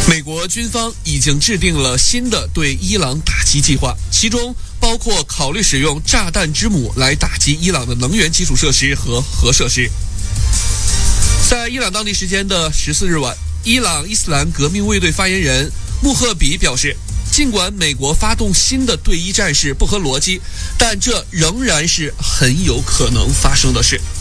美国军方已经制定了新的对伊朗打击计划，其中包括考虑使用炸弹之母来打击伊朗的能源基础设施和核设施。在伊朗当地时间的14日晚，伊朗伊斯兰革命卫队发言人穆赫比表示，尽管美国发动新的对伊战事不合逻辑，但这仍然是很有可能发生的事。